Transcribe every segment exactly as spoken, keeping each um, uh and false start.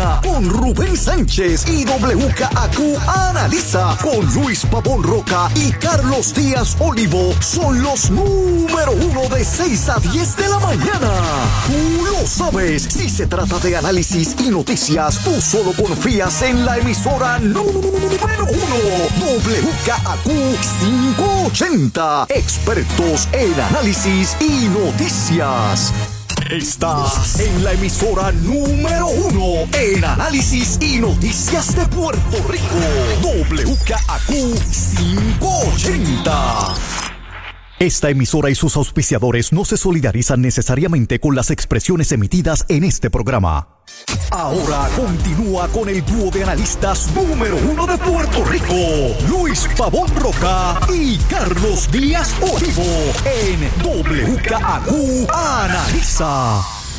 mañana con Rubén Sánchez y W K A Q Analiza con Luis Pavón Roca y Carlos Díaz Olivo son los número uno de seis a diez de la mañana. Tú lo sabes, si se trata de análisis y noticias, tú solo confías en la emisora número uno, W K A Q quinientos ochenta. Expertos en análisis y noticias. Estás en la emisora número uno en análisis y noticias de Puerto Rico. W K A Q quinientos ochenta. Esta emisora y sus auspiciadores no se solidarizan necesariamente con las expresiones emitidas en este programa. Ahora continúa con el dúo de analistas número uno de Puerto Rico, Luis Pavón Roca y Carlos Díaz Olivo, en W K A Q Analiza.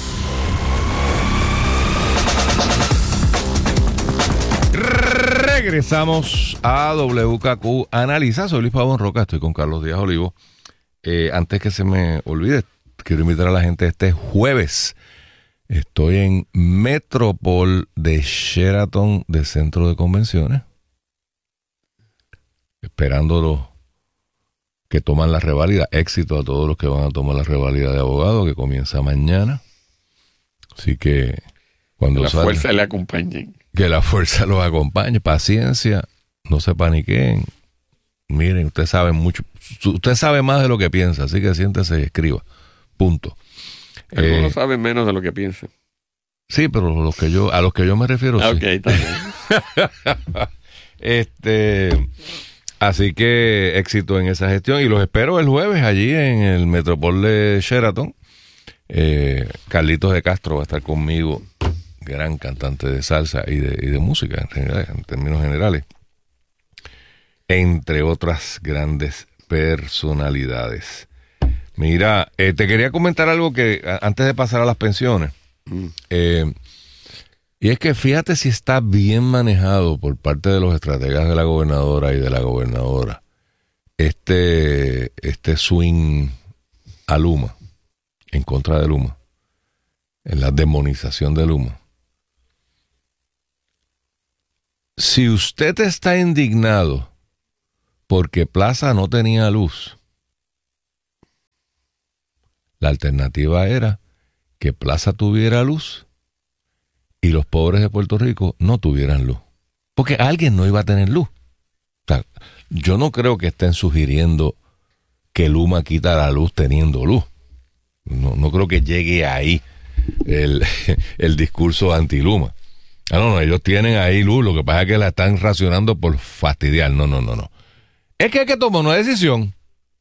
Regresamos a W K Q Analiza. Soy Luis Pavón Roca, estoy con Carlos Díaz Olivo. Eh, antes que se me olvide, quiero invitar a la gente este jueves. Estoy en Metropol de Sheraton de Centro de Convenciones, esperando los que toman la revalida. Éxito a todos los que van a tomar la revalida de abogado, que comienza mañana. Así que cuando que la salga, fuerza le acompañe. Que la fuerza los acompañe. Paciencia, no se paniquen. Miren, usted sabe mucho, usted sabe más de lo que piensa, así que siéntese y escriba. Punto. Algunos Eh, saben menos de lo que piensan. Sí, pero los que yo, a los que yo me refiero, ah, sí. Ok, está bien. este, así que éxito en esa gestión y los espero el jueves allí en el Metropol de Sheraton. Eh, Carlitos de Castro va a estar conmigo, gran cantante de salsa y de, y de música en, general, en términos generales, entre otras grandes personalidades. Mira, eh, te quería comentar algo que antes de pasar a las pensiones, mm. eh, y es que fíjate si está bien manejado por parte de los estrategas de la gobernadora y de la gobernadora este, este swing a Luma, en contra de Luma, en la demonización de Luma. Si usted está indignado porque Plaza no tenía luz, la alternativa era que Plaza tuviera luz y los pobres de Puerto Rico no tuvieran luz. Porque alguien no iba a tener luz. O sea, yo no creo que estén sugiriendo que Luma quita la luz teniendo luz. No, no creo que llegue ahí el, el discurso anti-Luma. Ah, no, no, ellos tienen ahí luz, lo que pasa es que la están racionando por fastidiar. No, no, no, no. Es que hay que tomar una decisión.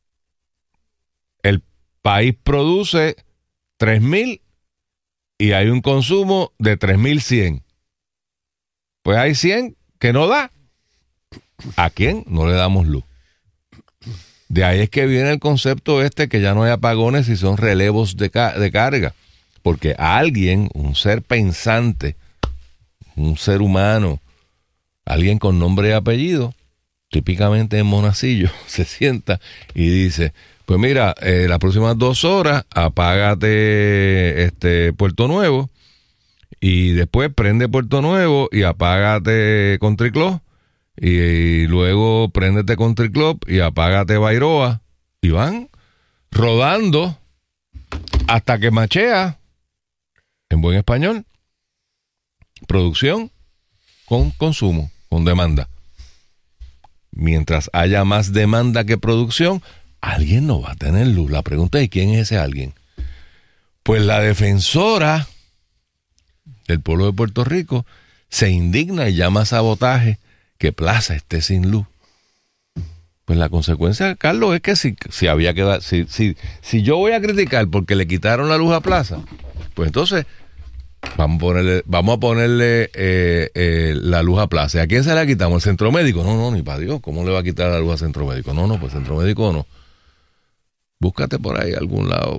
El país produce tres mil y hay un consumo de tres mil cien. Pues hay cien que no da. ¿A quién? No le damos luz. De ahí es que viene el concepto este que ya no hay apagones y son relevos de, ca- de carga. Porque a alguien, un ser pensante, un ser humano, alguien con nombre y apellido, típicamente en Monacillo, se sienta y dice: pues mira, eh, las próximas dos horas apágate este Puerto Nuevo y después prende Puerto Nuevo y apágate Country Club y, y luego préndete Country Club y apágate Bairoa y van rodando hasta que machea, en buen español, producción con consumo, con demanda. Mientras haya más demanda que producción, alguien no va a tener luz. La pregunta es: ¿quién es ese alguien? Pues la defensora del pueblo de Puerto Rico se indigna y llama a sabotaje que Plaza esté sin luz. Pues la consecuencia, Carlos, es que si, si había que dar, si, si, si yo voy a criticar porque le quitaron la luz a Plaza, pues entonces vamos a ponerle, vamos a ponerle eh, eh, la luz a Plaza. ¿Y a quién se la quitamos? ¿El Centro Médico? No, no, ni para Dios. ¿Cómo le va a quitar la luz al Centro Médico? No, no, pues Centro Médico no. Búscate por ahí algún lado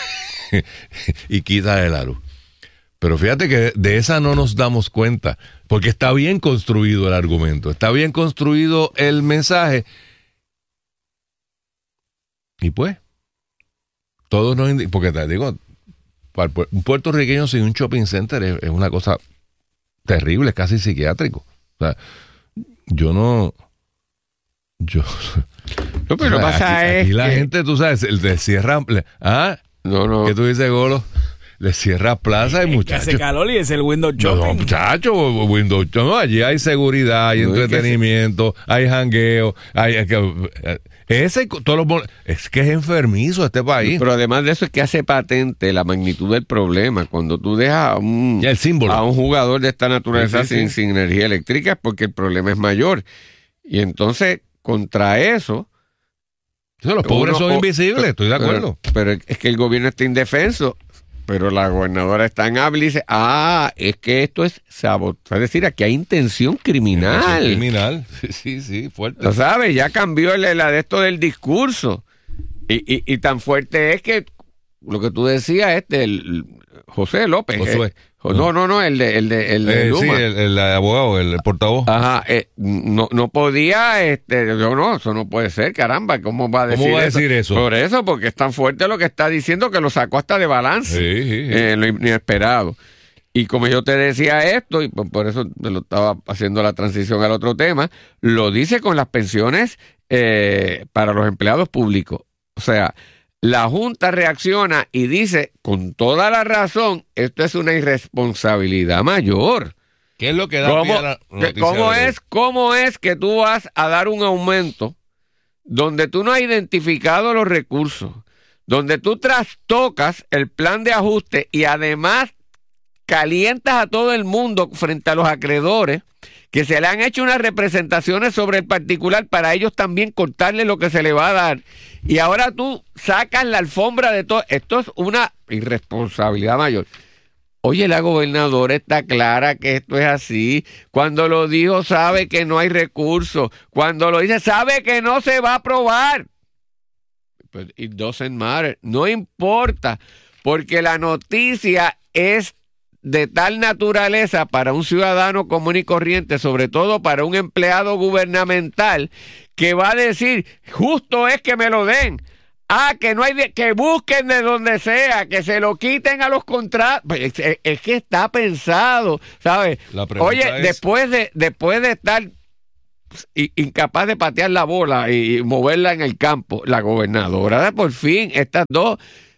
y quítale la luz. Pero fíjate que de esa no nos damos cuenta, porque está bien construido el argumento, está bien construido el mensaje. Y pues, todos nos indican, porque te digo, para un puertorriqueño sin un shopping center es, es una cosa terribles, casi psiquiátricos. O sea, yo no... Yo... No, pero lo que pasa aquí, es aquí la que... gente, tú sabes, le cierran... ¿Ah? No, no. ¿Qué tú dices, Golo? Le cierra plaza y muchachos. Hace calor y es el window No, no, shopping. muchachos, Windows. No, allí hay seguridad, hay No, entretenimiento, hay jangueo, hay, hay que, ese, todos los, es que es enfermizo este país. Pero además de eso es que hace patente la magnitud del problema. Cuando tú dejas a un, Ya el símbolo. a un jugador de esta naturaleza Sí, sí, sin, sí. sin energía eléctrica es porque el problema es mayor. Y entonces, contra eso... Eso, los pobres uno- son o- invisibles, estoy de acuerdo. Pero, pero es que el gobierno está indefenso. Pero la gobernadora es tan hábil y dice, ah, es que esto es sabotaje. Es decir, aquí hay intención criminal. Es criminal, sí, sí, sí, fuerte. Lo sabes, ya cambió el, la de esto del discurso. Y, y, y tan fuerte es que lo que tú decías, este, el, José López. Josué. eh, no, no, no, el de, el de, el de Eh, sí, Luma. el, el abogado, el, el portavoz. Ajá, eh, no, no podía, este, yo no, eso no puede ser, caramba, ¿cómo va a decir ¿Cómo va a eso? decir eso? Por eso, porque es tan fuerte lo que está diciendo que lo sacó hasta de balance, Sí, sí, sí. eh, lo inesperado. Y como yo te decía esto, y por, por eso te lo estaba haciendo la transición al otro tema, lo dice con las pensiones eh, para los empleados públicos. O sea, la Junta reacciona y dice, con toda la razón, esto es una irresponsabilidad mayor. ¿Qué es lo que da ¿Cómo, pie a la que- noticia cómo de hoy? es, ¿Cómo es que tú vas a dar un aumento donde tú no has identificado los recursos, donde tú trastocas el plan de ajuste y además calientas a todo el mundo frente a los acreedores, que se le han hecho unas representaciones sobre el particular para ellos también cortarle lo que se le va a dar, y ahora tú sacas la alfombra de todo? Esto es una irresponsabilidad mayor. Oye, la gobernadora está clara que esto es así. Cuando lo dijo, sabe que no hay recursos. Cuando lo dice, sabe que no se va a aprobar. But it doesn't matter. No importa, porque la noticia es de tal naturaleza para un ciudadano común y corriente, sobre todo para un empleado gubernamental, que va a decir, justo es que me lo den. Ah, que no hay de, que busquen de donde sea, que se lo quiten a los contratos. Es, es- es que está pensado, ¿sabes? La pregunta Oye, es- después de después de estar i- incapaz de patear la bola y moverla en el campo, la gobernadora, por fin, estas dos,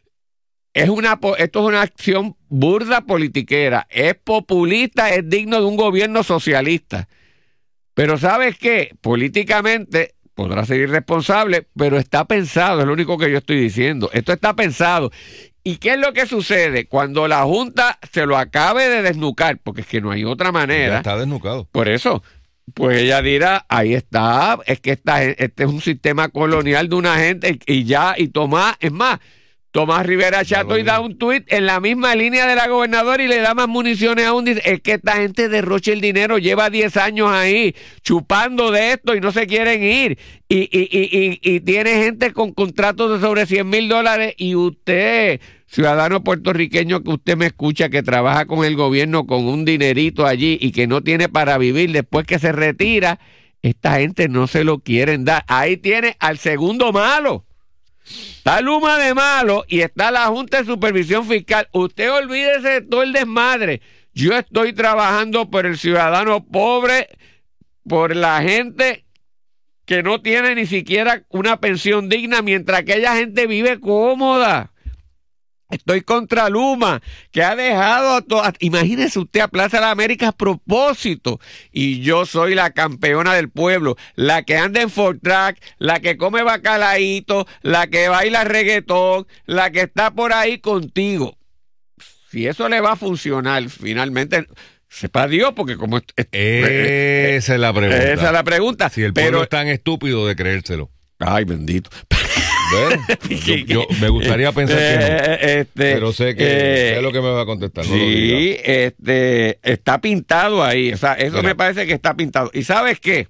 es una, po- esto es una acción burda politiquera, es populista, es digno de un gobierno socialista. Pero ¿sabes qué? Políticamente podrá ser irresponsable, pero está pensado, es lo único que yo estoy diciendo. Esto está pensado. ¿Y qué es lo que sucede? Cuando la Junta se lo acabe de desnucar, porque es que no hay otra Ya manera. está desnucado. Por eso, pues ella dirá, ahí está, es que esta, gen- este es un sistema colonial de una gente, y, y ya, y Tomás, es más, Tomás Rivera Chato y da un tuit en la misma línea de la gobernadora y le da más municiones aún. Dice, es que esta gente derrocha el dinero, lleva diez años ahí chupando de esto y no se quieren ir. Y, y, y, y, y tiene gente con contratos de sobre cien mil dólares y usted, ciudadano puertorriqueño que usted me escucha, que trabaja con el gobierno con un dinerito allí y que no tiene para vivir después que se retira, esta gente no se lo quieren dar. Ahí tiene al segundo malo. Está Luma de malo y está la Junta de Supervisión Fiscal. Usted olvídese de todo el desmadre. Yo estoy trabajando por el ciudadano pobre, por la gente que no tiene ni siquiera una pensión digna, mientras aquella gente vive cómoda. Estoy contra Luma, que ha dejado a todas. Imagínese usted a Plaza de las Américas a propósito. Y yo soy la campeona del pueblo, la que anda en Ford Track, la que come bacalaíto, la que baila reggaetón, la que está por ahí contigo. Si eso le va a funcionar, finalmente, sepa Dios, porque como. es- es- Esa es la pregunta. Esa es la pregunta. Si el pueblo pero, es tan estúpido de creérselo. ay, bendito. ¿Ves? Yo, yo- me gustaría pensar que no. Eh, este, Pero sé que eh, sé lo que me va a contestar. No lo diga. Sí, este, está pintado ahí. O sea, eso Mira. me parece que está pintado. ¿Y sabes qué?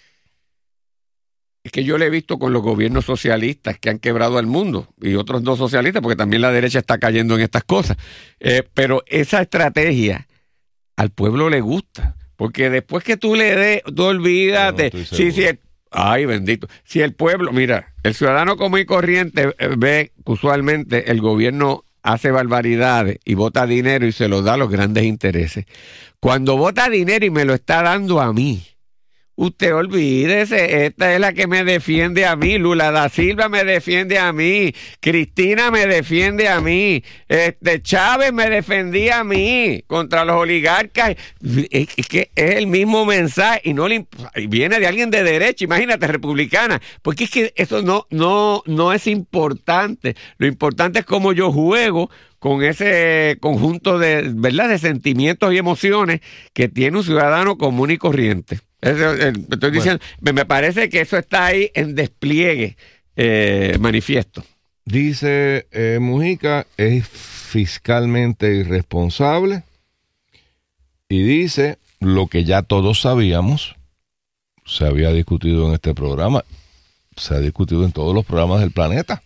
Es que yo lo he visto con los gobiernos socialistas que han quebrado al mundo y otros no socialistas, porque también la derecha está cayendo en estas cosas. Eh, pero esa estrategia al pueblo le gusta, porque después que tú le des, tú olvídate. Yo no estoy Sí, sí, seguro. el- ay, bendito. Si el pueblo, mira, el ciudadano común y corriente eh, ve que usualmente el gobierno hace barbaridades y bota dinero y se lo da a los grandes intereses. Cuando bota dinero y me lo está dando a mí, usted olvídese, esta es la que me defiende a mí, Lula da Silva me defiende a mí, Cristina me defiende a mí, este Chávez me defendía a mí contra los oligarcas. Es, es que es el mismo mensaje y no le y viene de alguien de derecha, imagínate, republicana, porque es que eso no, no, no es importante. Lo importante es cómo yo juego con ese conjunto de, ¿verdad?, de sentimientos y emociones que tiene un ciudadano común y corriente. Eso, eh, estoy diciendo, bueno, me parece que eso está ahí en despliegue eh, manifiesto. Dice eh, Mujica, es fiscalmente irresponsable y dice lo que ya todos sabíamos, se había discutido en este programa, se ha discutido en todos los programas del planeta.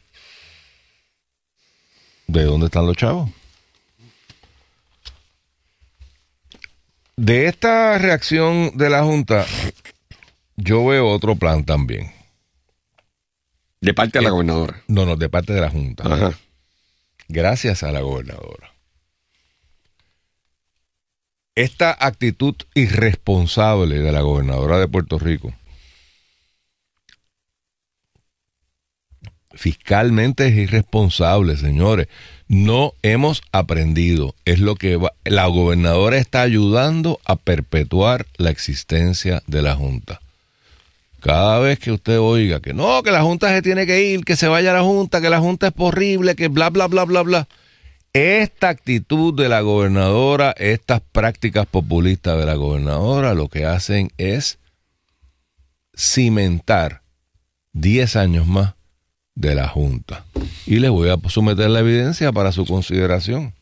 ¿De dónde están los chavos? De esta reacción de la Junta, yo veo otro plan también. ¿De parte de la gobernadora? No, no, de parte de la Junta. Ajá. Gracias a la gobernadora. Esta actitud irresponsable de la gobernadora de Puerto Rico, fiscalmente es irresponsable, señores. No hemos aprendido. Es lo que va, la gobernadora está ayudando a perpetuar la existencia de la Junta. Cada vez que usted oiga que no, que la Junta se tiene que ir, que se vaya a la Junta, que la Junta es horrible, que bla, bla, bla, bla, bla. Esta actitud de la gobernadora, estas prácticas populistas de la gobernadora, lo que hacen es cimentar diez años más de la Junta. Y les voy a someter la evidencia para su consideración.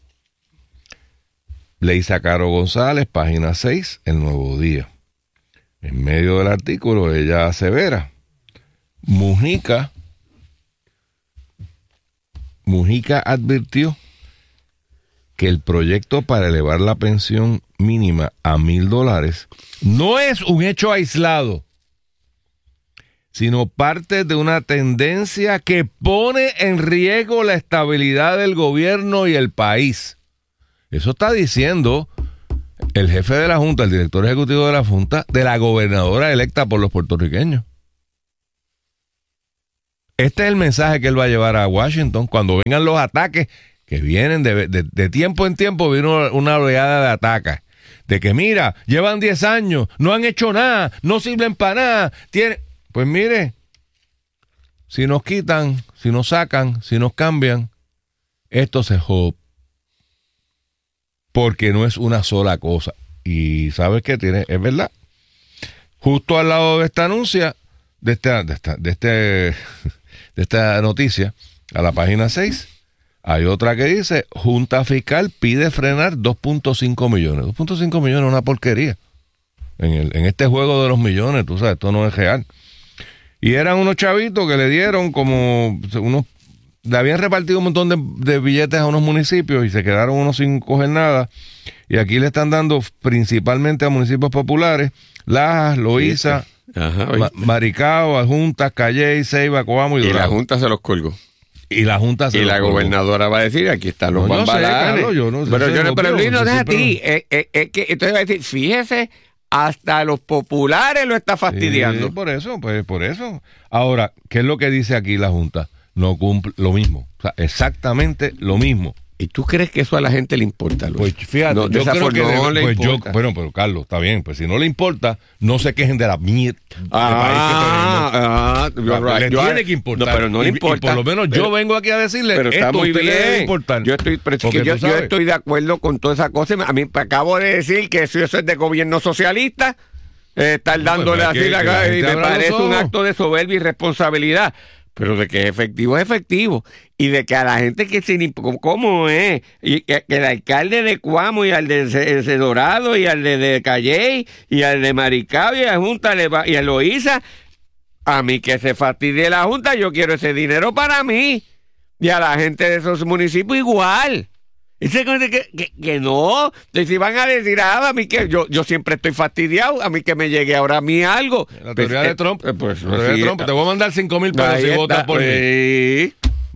Leisa Caro González, página seis, El Nuevo Día. En medio del artículo ella asevera, Mujica, Mujica advirtió que el proyecto para elevar la pensión mínima a mil dólares no es un hecho aislado, sino parte de una tendencia que pone en riesgo la estabilidad del gobierno y el país. Eso está diciendo el jefe de la Junta, el director ejecutivo de la Junta, de la gobernadora electa por los puertorriqueños. Este es el mensaje que él va a llevar a Washington cuando vengan los ataques que vienen de, de, de tiempo en tiempo. Vino una oleada de ataques de que mira, llevan diez años, no han hecho nada, no sirven para nada, tiene... Pues mire, si nos quitan, si nos sacan, si nos cambian, esto se jode. Porque no es una sola cosa. Y ¿sabes qué tiene? Es verdad. Justo al lado de esta anuncia, de esta, de esta, de este, de esta noticia, a la página seis, hay otra que dice, Junta Fiscal pide frenar dos punto cinco millones. dos punto cinco millones es una porquería. En, el, en este juego de los millones, tú sabes, esto no es real. Y eran unos chavitos que le dieron como unos, le habían repartido un montón de, de billetes a unos municipios y se quedaron unos sin coger nada. Y aquí le están dando principalmente a municipios populares, Lajas, Loíza, Ma- Maricao, Adjuntas, Calley, Ceiba, Coamo y Dorado. Y la Junta se los colgó. Y la Junta se Y los la colgó. Gobernadora va a decir, aquí están los no, bambalanes. Yo sé, claro, yo no, pero yo yo no, pero Luis, no deja a siempre... ti. Es, es, es que, entonces va a decir, fíjese, hasta los populares lo está fastidiando. Sí, por eso, pues por eso. Ahora, ¿qué es lo que dice aquí la Junta? No cumple lo mismo. O sea, exactamente lo mismo. ¿Y tú crees que eso a la gente le importa, Luis? Pues fíjate, no, de yo esa creo forma que no debe, le pues importa. Yo, bueno, pero Carlos, está bien, pues si no le importa, no se quejen de la mierda Ah, ah, de país que tenemos. right. Le Yo- tiene que importar. No, pero no le Y- importa. Y por lo menos pero, yo vengo aquí a decirle, pero está esto a muy usted le debe bien. importar. Yo estoy, pero es Porque que yo, tú yo sabes. estoy de acuerdo con toda esa cosa. A mí acabo de decir que eso, eso es de gobierno socialista. Eh, estar No, dándole pues, así que- la que la cara y gente me abra los parece un ojos. acto de soberbia y responsabilidad. Pero de que es efectivo es efectivo. Y de que a la gente que sin imp- ¿cómo es? Y que, que el alcalde de Cuamo y al de C- C- Dorado y al de, de Calley y al de Maricao y a Junta le va- y a Loíza, a mí que se fastidie la Junta, yo quiero ese dinero para mí. Y a la gente de esos municipios igual. Dice que, que, que, que no, que si van a decir, ah, a mí que yo, yo siempre estoy fastidiado, a mí que me llegue ahora a mí algo. La teoría Pues, de Trump, eh, pues, la teoría así de Trump, está. te voy a mandar cinco mil pesos Ahí si está, votas por mí. sí.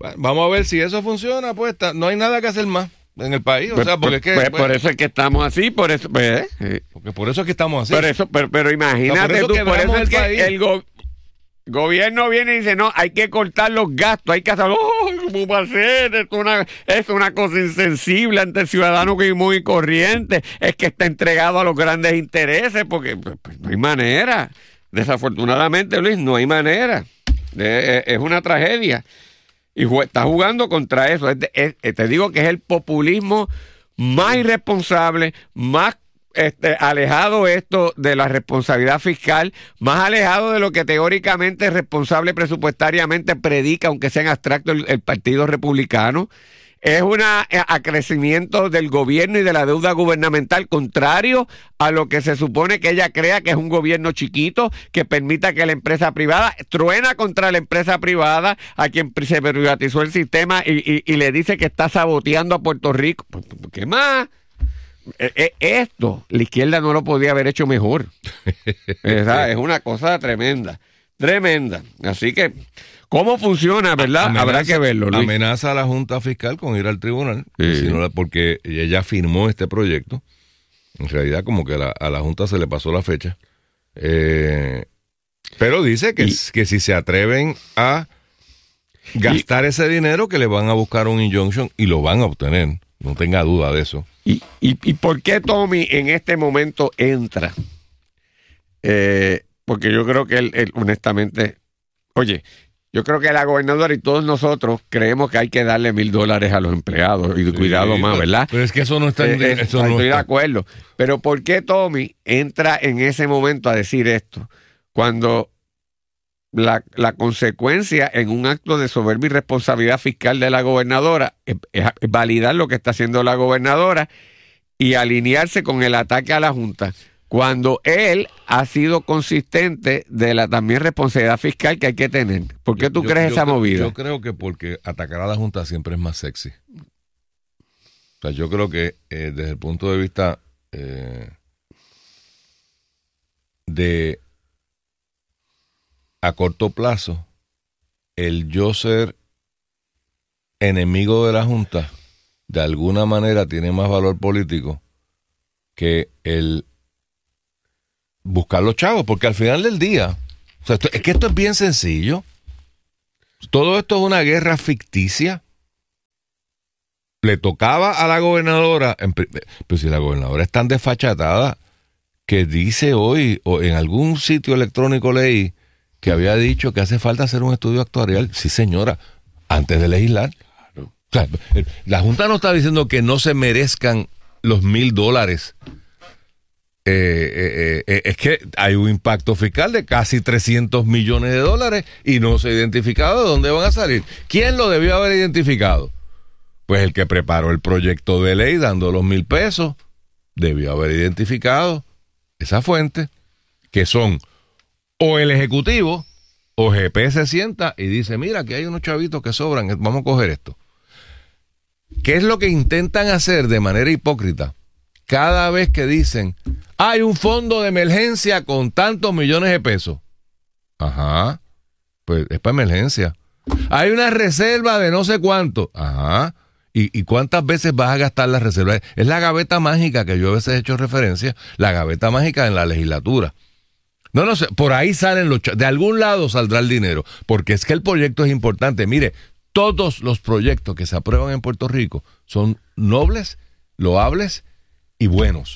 Bueno, vamos a ver si eso funciona, pues está, no hay nada que hacer más en el país, o pues, sea, porque pues, es que... pues, pues, por eso es que estamos así, por eso... Pues, eh. porque por eso es que estamos así. Por eso, pero, pero imagínate no, por eso tú, por eso es el que país. el go- gobierno viene y dice, no, hay que cortar los gastos, hay que hacer, oh, ¿cómo va a ser? Es una, es una cosa insensible ante el ciudadano que es muy corriente, es que está entregado a los grandes intereses, porque pues, pues, no hay manera. Desafortunadamente, Luis, no hay manera. Es, es una tragedia. Y jue- está jugando contra eso. Es de, es, te digo que es el populismo más irresponsable, más este, alejado esto de la responsabilidad fiscal, más alejado de lo que teóricamente es responsable presupuestariamente predica, aunque sea en abstracto, el, el Partido Republicano. Es un acrecimiento del gobierno y de la deuda gubernamental contrario a lo que se supone que ella crea que es un gobierno chiquito que permita que la empresa privada truena contra la empresa privada a quien se privatizó el sistema y, y, y le dice que está saboteando a Puerto Rico. ¿Qué más? Esto, la izquierda no lo podía haber hecho mejor. Es una cosa tremenda, tremenda. Así que... ¿Cómo funciona, verdad? Amenaza, Habrá que verlo, Luis. Amenaza a la Junta Fiscal con ir al tribunal, Sí. si no la- porque ella firmó este proyecto. En realidad, como que la, a la Junta se le pasó la fecha. Eh, pero dice que, Y- que si se atreven a gastar ese dinero, que le van a buscar un injunction y lo van a obtener. No tenga duda de eso. ¿Y, y, y por qué Tommy en este momento entra? Eh, porque yo creo que él, él, honestamente, oye, yo creo que la gobernadora y todos nosotros creemos que hay que darle mil dólares a los empleados y Sí, cuidado más, pero- ¿verdad? Pero es que eso no está en... Eh, eh, eso no estoy de está- acuerdo. Pero ¿por qué Tommy entra en ese momento a decir esto? Cuando la, la consecuencia en un acto de soberbia y responsabilidad fiscal de la gobernadora es, es validar lo que está haciendo la gobernadora y alinearse con el ataque a la Junta. Cuando él ha sido consistente de la también responsabilidad fiscal que hay que tener. ¿Por qué tú Yo- crees yo esa creo- movida? Yo creo que porque atacar a la Junta siempre es más sexy. O sea, yo creo que eh, desde el punto de vista eh, de a corto plazo, el yo ser enemigo de la Junta, de alguna manera tiene más valor político que el buscar los chavos, porque al final del día, o sea, esto- es que esto es bien sencillo. Todo esto es una guerra ficticia. Le tocaba a la gobernadora, en pri- pero si la gobernadora es tan desfachatada que dice hoy, o en algún sitio electrónico leí, que había dicho que hace falta hacer un estudio actuarial. Sí, señora, antes de legislar. O sea, la Junta no está diciendo que no se merezcan los mil dólares. Eh, eh, eh, es que hay un impacto fiscal de casi trescientos millones de dólares y no se ha identificado de dónde van a salir. ¿Quién lo debió haber identificado? Pues el que preparó el proyecto de ley dando los mil pesos debió haber identificado esa fuente, que son o el ejecutivo o G P se sienta y dice, mira, aquí hay unos chavitos que sobran, vamos a coger esto. ¿Qué es lo que intentan hacer de manera hipócrita? Cada vez que dicen, hay un fondo de emergencia con tantos millones de pesos. Ajá, pues es para emergencia. Hay una reserva de no sé cuánto. Ajá. ¿Y, ¿Y cuántas veces vas a gastar la reserva? Es la gaveta mágica que yo a veces he hecho referencia, la gaveta mágica en la legislatura. No, no sé, por ahí salen los... De algún lado saldrá el dinero, porque es que el proyecto es importante. Mire, todos los proyectos que se aprueban en Puerto Rico son nobles, loables y buenos.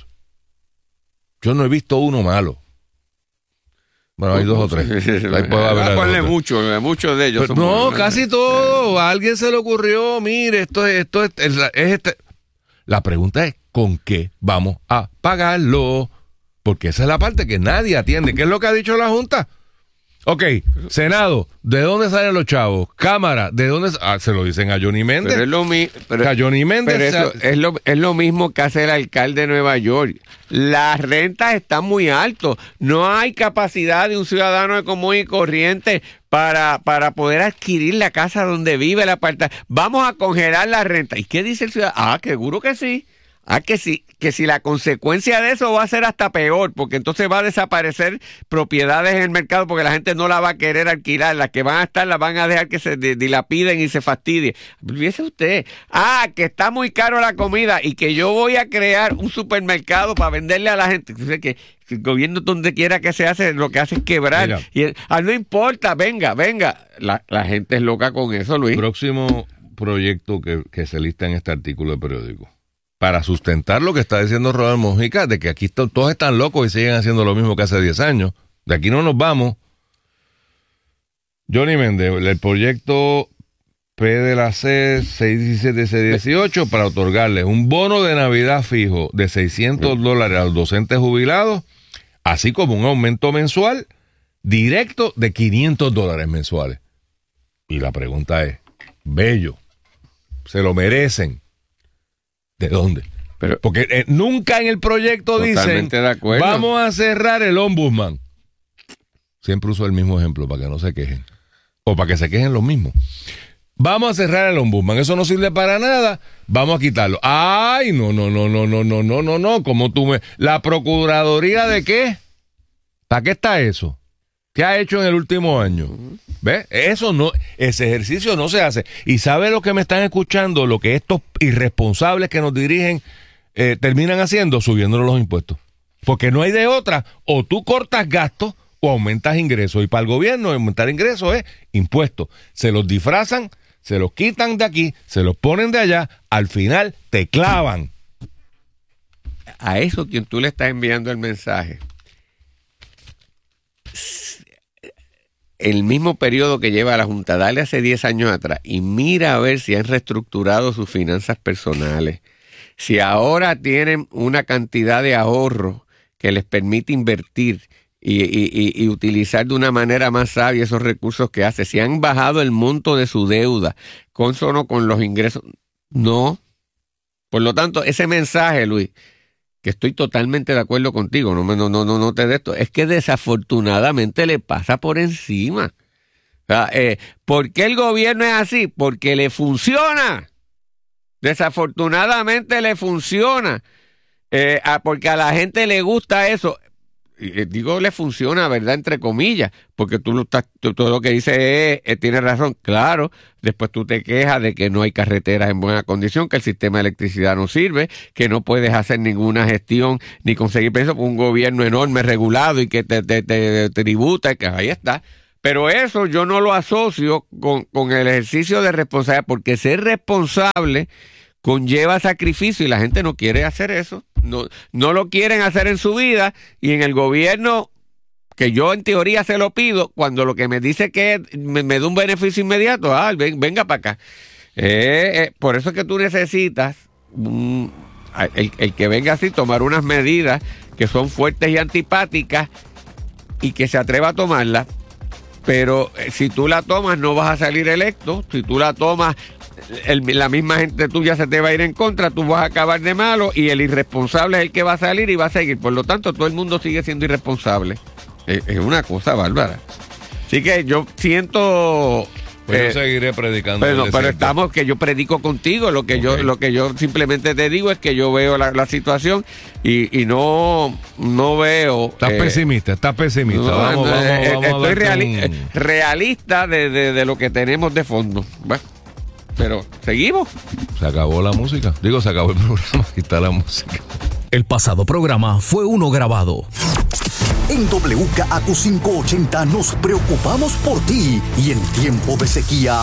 Yo no he visto uno malo. Bueno, hay dos o tres. Ahí puede haber Ponle algo. muchos, muchos de ellos. Pero son no, buenos. casi todo. A alguien se le ocurrió, mire, esto es, esto es, es, es este. La pregunta es, ¿con qué vamos a pagarlo? Porque esa es la parte que nadie atiende. ¿Qué es lo que ha dicho la Junta? Ok, Senado, ¿de dónde salen los chavos? Cámara, ¿de dónde? Ah, se lo dicen a Johnny Méndez. Pero es lo mismo. O sea, Johnny Méndez. Pero eso se- es lo, es lo mismo que hace el alcalde de Nueva York. Las rentas están muy altas. No hay capacidad de un ciudadano común y corriente para, para poder adquirir la casa donde vive el apartamento. Vamos a congelar la renta. ¿Y qué dice el ciudadano? Ah, seguro que sí. Ah, que si, que si la consecuencia de eso va a ser hasta peor, porque entonces va a desaparecer propiedades en el mercado porque la gente no la va a querer alquilar, las que van a estar las van a dejar que se dilapiden y se fastidien. Fíjese usted, ah, que está muy caro la comida y que yo voy a crear un supermercado para venderle a la gente. Entonces que el gobierno donde quiera que se hace, lo que hace es quebrar. Mira, y ah, no importa, venga, venga. La, la gente es loca con eso, Luis. Próximo proyecto que, que se lista en este artículo de periódico. Para sustentar lo que está diciendo Robert Mojica, de que aquí to- todos están locos y siguen haciendo lo mismo que hace diez años. De aquí no nos vamos. Johnny Méndez, el proyecto P de la C seiscientos diecisiete C dieciocho para otorgarle un bono de Navidad fijo de seiscientos dólares a los docentes jubilados, así como un aumento mensual directo de quinientos dólares mensuales. Y la pregunta es, bello, ¿se lo merecen? ¿De dónde? Pero, Porque eh, nunca en el proyecto dicen, de acuerdo. Vamos a cerrar el ombudsman. Siempre uso el mismo ejemplo para que no se quejen. O para que se quejen los mismos. Vamos a cerrar el ombudsman. Eso no sirve para nada. Vamos a quitarlo. Ay, no, no, no, no, no, no, no, no, no. Como tú me... ¿La Procuraduría de qué? ¿Para qué está eso? ¿Qué ha hecho en el último año? ¿Ves? Eso no, ese ejercicio no se hace. Y ¿sabe lo que me están escuchando? Lo que estos irresponsables que nos dirigen eh, terminan haciendo, subiéndonos los impuestos. Porque no hay de otra. O tú cortas gastos o aumentas ingresos. Y para el gobierno aumentar ingresos es impuestos. Se los disfrazan, se los quitan de aquí, se los ponen de allá. Al final te clavan. A eso quien tú le estás enviando el mensaje. El mismo periodo que lleva la Junta, dale hace diez años atrás y mira a ver si han reestructurado sus finanzas personales. Si ahora tienen una cantidad de ahorro que les permite invertir y, y, y, y utilizar de una manera más sabia esos recursos que hace, si han bajado el monto de su deuda consono con los ingresos, no. Por lo tanto, ese mensaje, Luis, que estoy totalmente de acuerdo contigo, no, no, no, no, no te de esto, es que desafortunadamente le pasa por encima. O sea, eh, ¿por qué el gobierno es así? Porque le funciona. Desafortunadamente le funciona. Eh, a, porque a la gente le gusta eso. Y, eh, digo, le funciona, ¿verdad? Entre comillas, porque tú, estás, tú todo lo que dices es, eh, tienes razón, claro. Después tú te quejas de que no hay carreteras en buena condición, que el sistema de electricidad no sirve, que no puedes hacer ninguna gestión ni conseguir peso por un gobierno enorme, regulado y que te, te, te, te tributa, que ahí está. Pero eso yo no lo asocio con, con el ejercicio de responsabilidad, porque ser responsable conlleva sacrificio y la gente no quiere hacer eso. No, no lo quieren hacer en su vida y en el gobierno, que yo en teoría se lo pido, cuando lo que me dice que me, me da un beneficio inmediato, ah, ven, venga para acá. Eh, eh, por eso es que tú necesitas um, el, el que venga así, tomar unas medidas que son fuertes y antipáticas y que se atreva a tomarlas, pero eh, si tú la tomas no vas a salir electo, si tú la tomas El, la misma gente tuya se te va a ir en contra, tú vas a acabar de malo y el irresponsable es el que va a salir y va a seguir. Por lo tanto, todo el mundo sigue siendo irresponsable. Es, es una cosa bárbara. Así que yo siento... Pues eh, yo seguiré predicando. Pero, pero estamos que yo predico contigo. Lo que okay. yo lo que yo simplemente te digo es que yo veo la, la situación y, y no, no veo... Estás eh, pesimista, estás pesimista. No, vamos, vamos, eh, vamos estoy a reali un... realista de, de, de lo que tenemos de fondo. Bueno. Pero, ¿seguimos? Se acabó la música. Digo, se acabó el programa. Aquí está la música. El pasado programa fue uno grabado. En W K A Q quinientos ochenta nos preocupamos por ti y en tiempo de sequía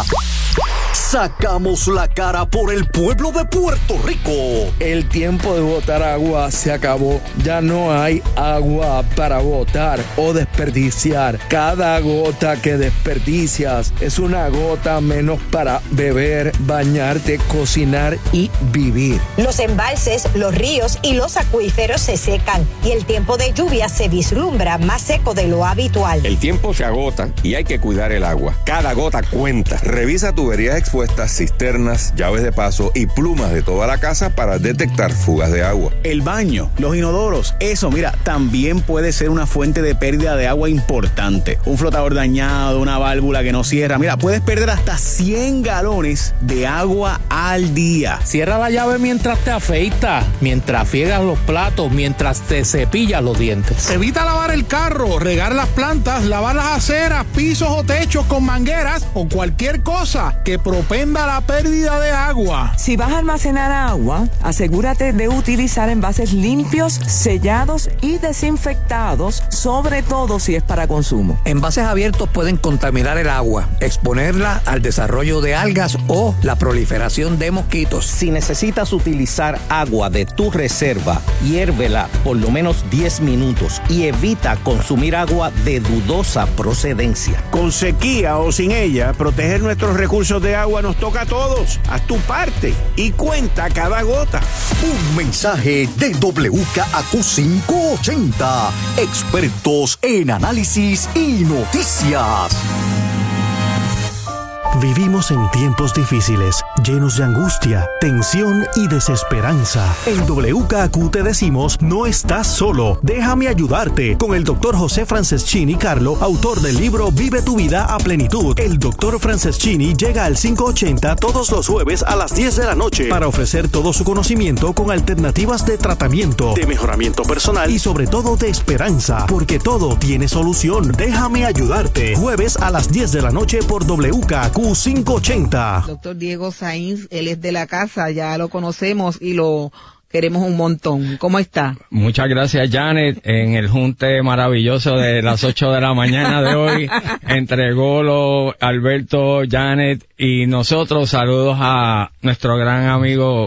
sacamos la cara por el pueblo de Puerto Rico. El tiempo de botar agua se acabó. Ya no hay agua para botar o desperdiciar. Cada gota que desperdicias es una gota menos para beber, bañarte, cocinar y vivir. Los embalses, los ríos y los acuíferos se secan y el tiempo de lluvia se vislumbra siembra más seco de lo habitual. El tiempo se agota y hay que cuidar el agua. Cada gota cuenta. Revisa tuberías expuestas, cisternas, llaves de paso y plumas de toda la casa para detectar fugas de agua. El baño, los inodoros, eso, mira, también puede ser una fuente de pérdida de agua importante. Un flotador dañado, una válvula que no cierra. Mira, puedes perder hasta cien galones de agua al día. Cierra la llave mientras te afeitas, mientras friegas los platos, mientras te cepillas los dientes. Evita lavar el carro, regar las plantas, lavar las aceras, pisos o techos con mangueras o cualquier cosa que propenda la pérdida de agua. Si vas a almacenar agua, asegúrate de utilizar envases limpios, sellados y desinfectados, sobre todo si es para consumo. Envases abiertos pueden contaminar el agua, exponerla al desarrollo de algas o la proliferación de mosquitos. Si necesitas utilizar agua de tu reserva, hiérvela por lo menos diez minutos y evita consumir agua de dudosa procedencia. Con sequía o sin ella, proteger nuestros recursos de agua nos toca a todos. Haz tu parte y cuenta cada gota. Un mensaje de W K A Q quinientos ochenta, expertos en análisis y noticias. Vivimos en tiempos difíciles, llenos de angustia, tensión y desesperanza. En W K Q te decimos, no estás solo. Déjame ayudarte con el doctor José Franceschini Carlo, autor del libro Vive tu vida a plenitud. El doctor Franceschini llega al quinientos ochenta todos los jueves a las diez de la noche para ofrecer todo su conocimiento con alternativas de tratamiento, de mejoramiento personal y sobre todo de esperanza, porque todo tiene solución. Déjame ayudarte. Jueves a las diez de la noche por W K A Q quinientos ochenta. Doctor Diego Sainz, él es de la casa, ya lo conocemos y lo queremos un montón. ¿Cómo está? Muchas gracias, Janet, en el junte maravilloso de las ocho de la mañana de hoy, entre Golo, Alberto, Janet y nosotros. Saludos a nuestro gran amigo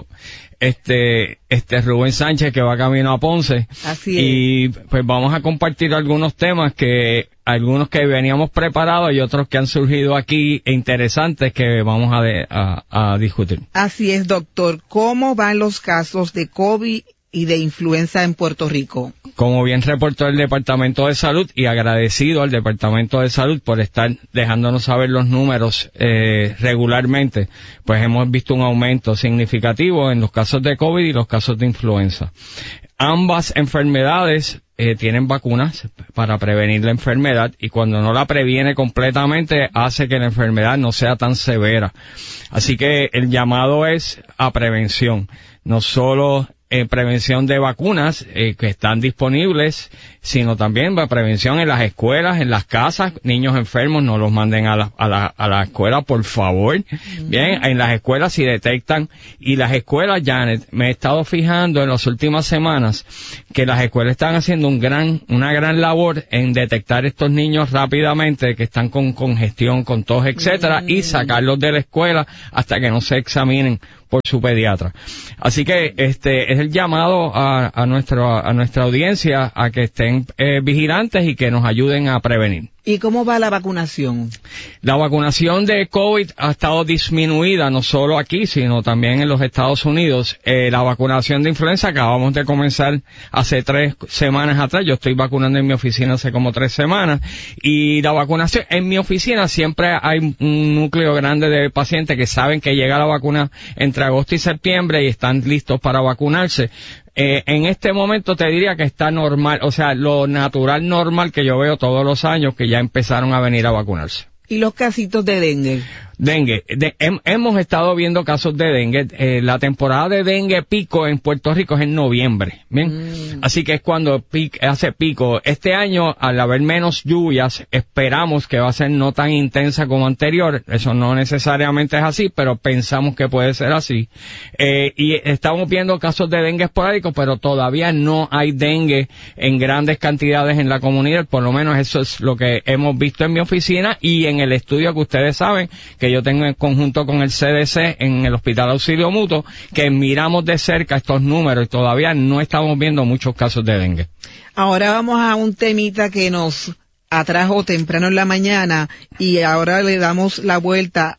este este Rubén Sánchez, que va camino a Ponce. Así es. Y pues vamos a compartir algunos temas, que algunos que veníamos preparados y otros que han surgido aquí interesantes que vamos a, de, a, a discutir. Así es, doctor. ¿Cómo van los casos de COVID y de influenza en Puerto Rico? Como bien reportó el Departamento de Salud, y agradecido al Departamento de Salud por estar dejándonos saber los números eh, regularmente, pues hemos visto un aumento significativo en los casos de COVID y los casos de influenza. Ambas enfermedades eh, tienen vacunas para prevenir la enfermedad, y cuando no la previene completamente hace que la enfermedad no sea tan severa. Así que el llamado es a prevención, no solo Eh, prevención de vacunas eh, que están disponibles, sino también para prevención en las escuelas, en las casas. Niños enfermos no los manden a la, a la, a la escuela, por favor. Mm. Bien, en las escuelas si detectan, y las escuelas, Janet, me he estado fijando en las últimas semanas que las escuelas están haciendo un gran, una gran labor en detectar estos niños rápidamente que están con congestión, con tos, etcétera, mm. y sacarlos de la escuela hasta que no se examinen por su pediatra. Así que este es el llamado a, a nuestra a nuestra audiencia a que estén eh, vigilantes y que nos ayuden a prevenir. ¿Y cómo va la vacunación? La vacunación de COVID ha estado disminuida, no solo aquí, sino también en los Estados Unidos. Eh, la vacunación de influenza acabamos de comenzar hace tres semanas atrás. Yo estoy vacunando en mi oficina hace como tres semanas. Y la vacunación, en mi oficina siempre hay un núcleo grande de pacientes que saben que llega la vacuna entre agosto y septiembre y están listos para vacunarse. Eh, en este momento te diría que está normal, o sea, lo natural normal que yo veo todos los años, que ya empezaron a venir a vacunarse. ¿Y los casitos de dengue? Dengue. De, hem, hemos estado viendo casos de dengue. Eh, la temporada de dengue pico en Puerto Rico es en noviembre. Bien. Mm. Así que es cuando pic, hace pico. Este año, al haber menos lluvias, esperamos que va a ser no tan intensa como anterior. Eso no necesariamente es así, pero pensamos que puede ser así. Eh, y estamos viendo casos de dengue esporádicos, pero todavía no hay dengue en grandes cantidades en la comunidad. Por lo menos eso es lo que hemos visto en mi oficina y en el estudio que ustedes saben que yo tengo en conjunto con el C D C en el Hospital Auxilio Mutuo, que miramos de cerca estos números y todavía no estamos viendo muchos casos de dengue. Ahora vamos a un temita que nos atrajo temprano en la mañana y ahora le damos la vuelta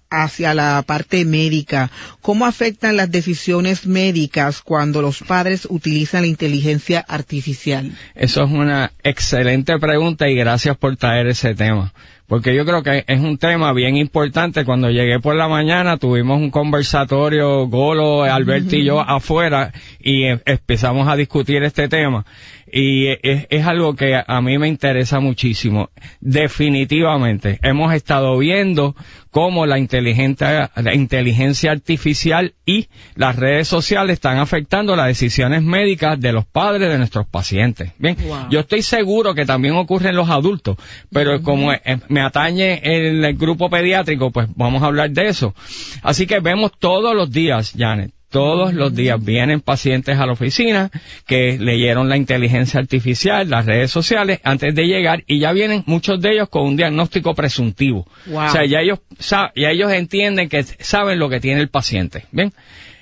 hacia la parte médica. ¿Cómo afectan las decisiones médicas cuando los padres utilizan la inteligencia artificial? Eso es una excelente pregunta y gracias por traer ese tema. Porque yo creo que es un tema bien importante. Cuando llegué por la mañana tuvimos un conversatorio, Golo, Alberto y yo afuera, y eh, empezamos a discutir este tema. Y es, es algo que a mí me interesa muchísimo. Definitivamente, hemos estado viendo cómo la inteligencia, la inteligencia artificial y las redes sociales están afectando las decisiones médicas de los padres de nuestros pacientes. Bien, wow. Yo estoy seguro que también ocurre en los adultos, pero uh-huh. como eh, me atañe el, el grupo pediátrico, pues vamos a hablar de eso. Así que vemos todos los días, Janet, todos los días vienen pacientes a la oficina que leyeron la inteligencia artificial, las redes sociales, antes de llegar, y ya vienen muchos de ellos con un diagnóstico presuntivo. Wow. O sea, ya ellos, ya ellos entienden que saben lo que tiene el paciente. ¿Bien?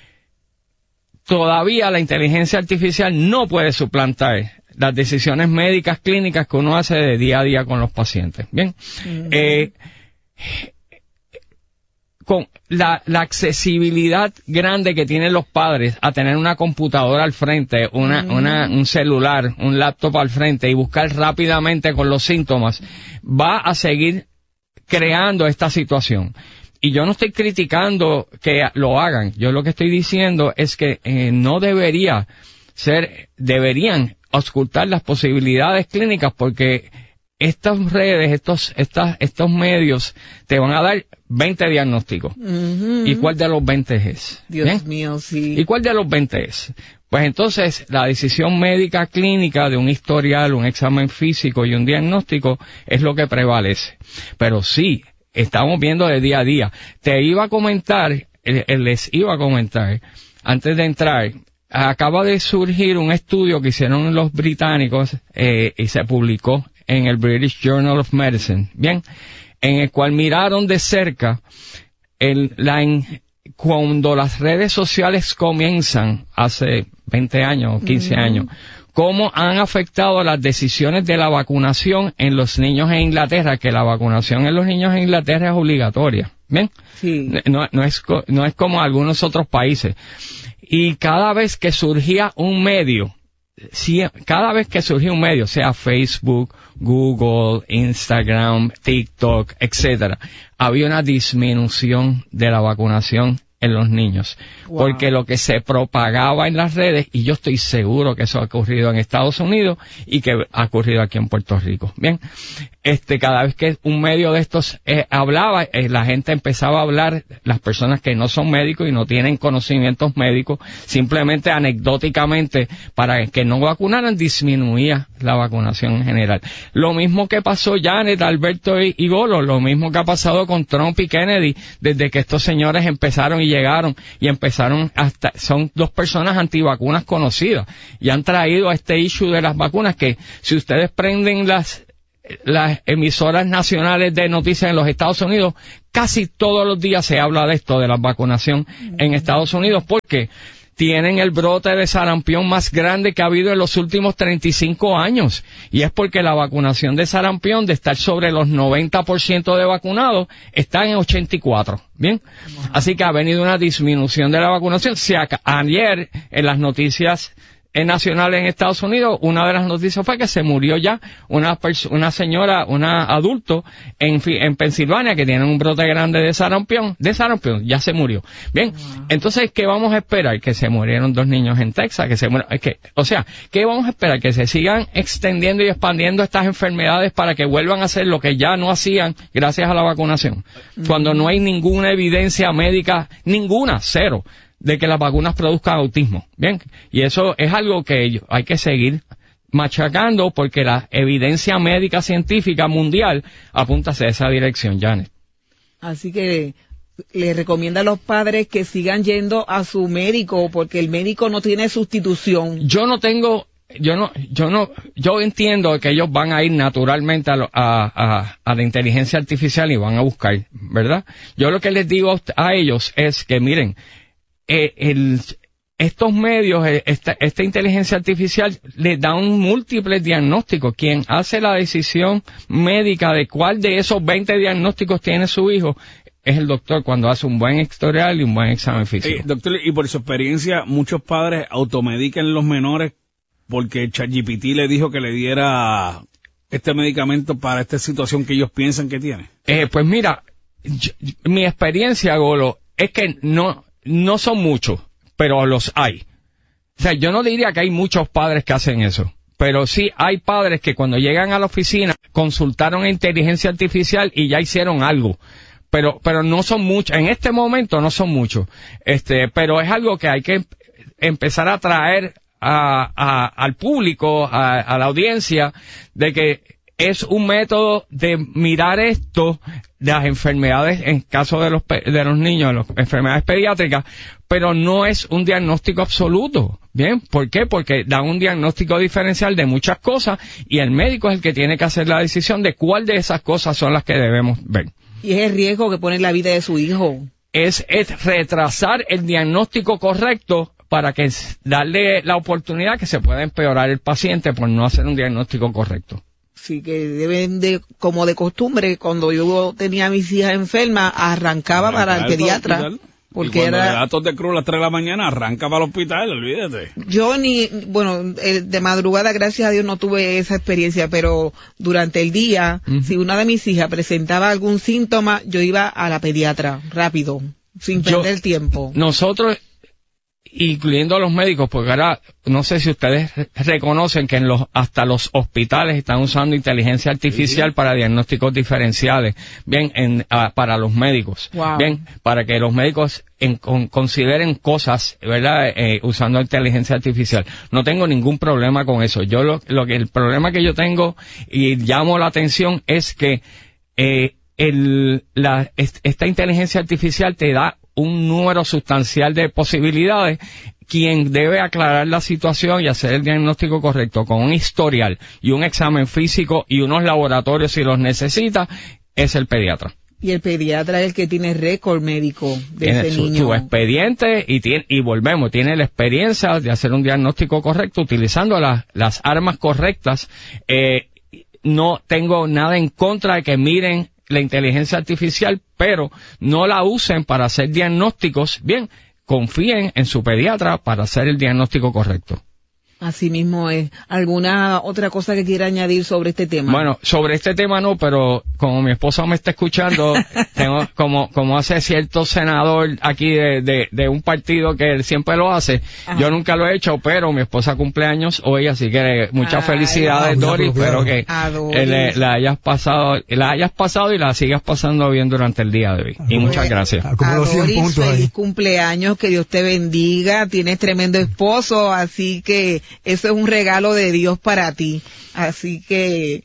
Todavía la inteligencia artificial no puede suplantar las decisiones médicas clínicas que uno hace de día a día con los pacientes. ¿Bien? Uh-huh. Eh, con la, la accesibilidad grande que tienen los padres a tener una computadora al frente, una, mm. una, un celular, un laptop al frente y buscar rápidamente con los síntomas, va a seguir creando esta situación. Y yo no estoy criticando que lo hagan, yo lo que estoy diciendo es que eh, no debería ser, deberían auscultar las posibilidades clínicas, porque estas redes, estos, estas, estos medios te van a dar veinte diagnósticos. Uh-huh. ¿Y cuál de los veinte es? Dios ¿Bien? mío, sí. ¿Y cuál de los veinte es? Pues entonces, la decisión médica clínica de un historial, un examen físico y un diagnóstico es lo que prevalece. Pero sí, estamos viendo de día a día. Te iba a comentar, eh, les iba a comentar, antes de entrar, acaba de surgir un estudio que hicieron los británicos eh, y se publicó en el British Journal of Medicine, bien, en el cual miraron de cerca el, la, en, cuando las redes sociales comienzan, hace veinte años o quince mm. años, cómo han afectado las decisiones de la vacunación en los niños en Inglaterra, que la vacunación en los niños en Inglaterra es obligatoria, bien, sí. no, no, es, no es como algunos otros países. Y cada vez que surgía un medio, si, cada vez que surgía un medio, sea Facebook, Google, Instagram, TikTok, etcétera, había una disminución de la vacunación en los niños. Wow. Porque lo que se propagaba en las redes, y yo estoy seguro que eso ha ocurrido en Estados Unidos y que ha ocurrido aquí en Puerto Rico. Bien, este, cada vez que un medio de estos eh, hablaba, eh, la gente empezaba a hablar, las personas que no son médicos y no tienen conocimientos médicos, simplemente anecdóticamente, para que no vacunaran, disminuía la vacunación en general. Lo mismo que pasó Janet, Alberto y, y Golo, lo mismo que ha pasado con Trump y Kennedy, desde que estos señores empezaron y llegaron y empezaron hasta, son dos personas antivacunas conocidas y han traído a este issue de las vacunas que si ustedes prenden las las emisoras nacionales de noticias en los Estados Unidos, casi todos los días se habla de esto, de la vacunación en Estados Unidos, porque tienen el brote de sarampión más grande que ha habido en los últimos treinta y cinco años. Y es porque la vacunación de sarampión, de estar sobre los noventa por ciento de vacunados, está en ochenta y cuatro. Bien. Wow. Así que ha venido una disminución de la vacunación. Si ayer, en las noticias nacionales en Estados Unidos, una de las noticias fue que se murió ya una una señora, una adulto en, en Pensilvania que tiene un brote grande de sarampión, de sarampión, ya se murió. Bien, uh-huh. Entonces, ¿qué vamos a esperar? Que se murieron dos niños en Texas, que se muer, que, o sea, ¿qué vamos a esperar? Que se sigan extendiendo y expandiendo estas enfermedades para que vuelvan a hacer lo que ya no hacían gracias a la vacunación. Uh-huh. Cuando no hay ninguna evidencia médica, ninguna, cero, de que las vacunas produzcan autismo. Bien, y eso es algo que hay que seguir machacando porque la evidencia médica científica mundial apunta hacia esa dirección, Janet. Así que le recomienda a los padres que sigan yendo a su médico porque el médico no tiene sustitución. Yo no tengo, yo no, yo no, yo entiendo que ellos van a ir naturalmente a, lo, a, a, a la inteligencia artificial y van a buscar, ¿verdad? Yo lo que les digo a ellos es que miren, Eh, el, estos medios, esta, esta inteligencia artificial les da un múltiple diagnóstico. Quien hace la decisión médica de cuál de esos veinte diagnósticos tiene su hijo es el doctor cuando hace un buen historial y un buen examen físico. Eh, doctor, y por su experiencia, muchos padres automedican los menores porque ChatGPT le dijo que le diera este medicamento para esta situación que ellos piensan que tiene. Eh, pues mira, yo, mi experiencia, Golo, es que no, no son muchos, pero los hay. O sea, yo no diría que hay muchos padres que hacen eso, pero sí hay padres que cuando llegan a la oficina consultaron a inteligencia artificial y ya hicieron algo. Pero, pero no son muchos, en este momento no son muchos. Este, pero es algo que hay que empezar a traer A, a, al público, a, a la audiencia, de que es un método de mirar esto de las enfermedades en caso de los de los niños, de las enfermedades pediátricas, pero no es un diagnóstico absoluto. ¿Bien? ¿Por qué? Porque da un diagnóstico diferencial de muchas cosas y el médico es el que tiene que hacer la decisión de cuál de esas cosas son las que debemos ver. Y es el riesgo que pone la vida de su hijo. Es, es retrasar el diagnóstico correcto para que darle la oportunidad que se pueda empeorar el paciente por no hacer un diagnóstico correcto. Sí, que deben de, como de costumbre, cuando yo tenía a mis hijas enfermas, arrancaba para el pediatra. Porque y cuando era le da tos de cruz a las tres de la mañana, arranca para el hospital, olvídate. Yo ni, bueno, de madrugada, gracias a Dios, no tuve esa experiencia, pero durante el día, uh-huh. si una de mis hijas presentaba algún síntoma, yo iba a la pediatra, rápido, sin perder yo, tiempo. Nosotros, incluyendo a los médicos, porque ahora no sé si ustedes reconocen que en los hasta los hospitales están usando inteligencia artificial sí. para diagnósticos diferenciales, bien, en, uh, para los médicos, wow. bien, para que los médicos en, con, consideren cosas, ¿verdad?, eh, usando inteligencia artificial. No tengo ningún problema con eso. Yo lo, lo que el problema que yo tengo y llamo la atención es que eh, el, la, esta inteligencia artificial te da un número sustancial de posibilidades. Quien debe aclarar la situación y hacer el diagnóstico correcto con un historial y un examen físico y unos laboratorios si los necesita es el pediatra. Y el pediatra es el que tiene récord médico de tiene ese su, niño. su expediente y tiene, y volvemos, tiene la experiencia de hacer un diagnóstico correcto utilizando la, las armas correctas. Eh, no tengo nada en contra de que miren la inteligencia artificial, pero no la usen para hacer diagnósticos. Bien, confíen en su pediatra para hacer el diagnóstico correcto. Así mismo es. ¿Alguna otra cosa que quiera añadir sobre este tema? Bueno, sobre este tema no, pero como mi esposa me está escuchando, tengo como como hace cierto senador aquí de, de, de un partido que él siempre lo hace, Ajá. yo nunca lo he hecho, pero mi esposa cumple años hoy, así que muchas Ay, felicidades, Doris, espero que eh, le, la hayas pasado, la hayas pasado y la sigas pasando bien durante el día de hoy. Y muchas gracias. A Doris, feliz cumpleaños, que Dios te bendiga, tienes tremendo esposo, así que eso es un regalo de Dios para ti. Así que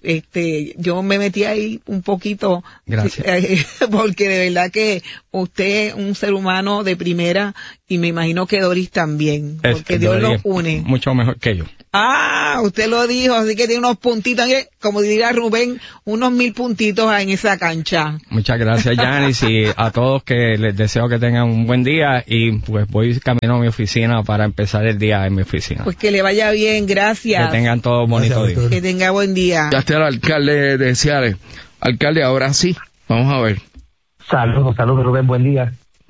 este yo me metí ahí un poquito. Gracias. Porque de verdad que usted es un ser humano de primera y me imagino que Doris también. Es, porque Dios los une. Mucho mejor que yo. Ah, usted lo dijo, así que tiene unos puntitos, como diría Rubén, unos mil puntitos en esa cancha. Muchas gracias, Janice, y a todos que les deseo que tengan un buen día y pues voy camino a mi oficina para empezar el día en mi oficina. Pues que le vaya bien, gracias. Que tengan todos bonito gracias, día. Que tenga buen día. Ya está el alcalde de Ciales. Alcalde, ahora sí, vamos a ver. Saludos, saludos, Rubén, buen día.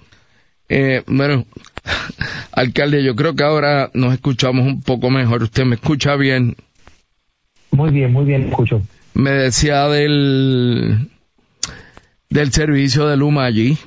Eh, bueno, alcalde, yo creo que ahora nos escuchamos un poco mejor. ¿Usted me escucha bien? Muy bien, muy bien, escucho. Me decía del del servicio de Luma allí.